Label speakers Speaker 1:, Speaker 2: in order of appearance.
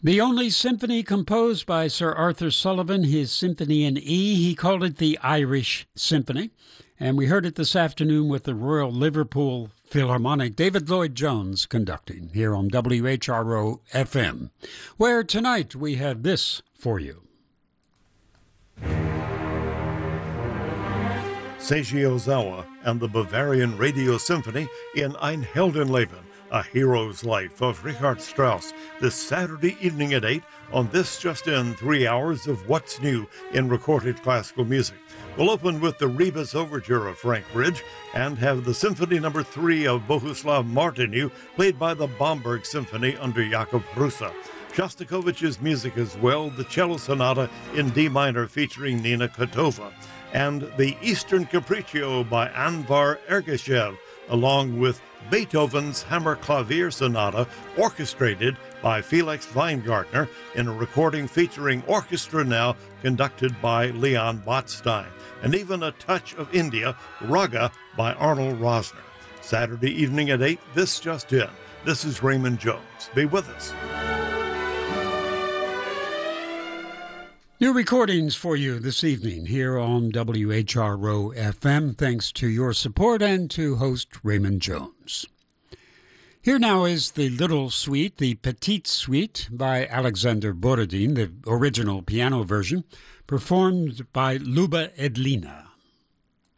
Speaker 1: The only symphony composed by Sir Arthur Sullivan, his Symphony in E, he called it the Irish Symphony. And we heard it this afternoon with the Royal Liverpool Philharmonic, David Lloyd-Jones conducting here on WHRO-FM, where tonight we have this for you.
Speaker 2: Seiji Ozawa and the Bavarian Radio Symphony in Ein Heldenleben, A Hero's Life of Richard Strauss, this Saturday evening at 8 on This Just In, 3 hours of what's new in recorded classical music. We'll open with the Rebus Overture of Frank Bridge and have the Symphony No. 3 of Bohuslav Martinu played by the Bamberg Symphony under Jakub Hrusa. Shostakovich's music as well, the Cello Sonata in D minor featuring Nina Kotova, and the Eastern Capriccio by Anvar Ergashev, along with Beethoven's Hammer Clavier Sonata, orchestrated by Felix Weingartner in a recording featuring orchestra now conducted by Leon Botstein, and even a touch of India, Raga by Arnold Rosner. Saturday evening at 8, This Just In. This is Raymond Jones. Be with us.
Speaker 1: New recordings for you this evening here on WHRO-FM, thanks to your support and to host Raymond Jones. Here now is the Little Suite, the Petite Suite by Alexander Borodin, the original piano version, performed by Luba Edlina.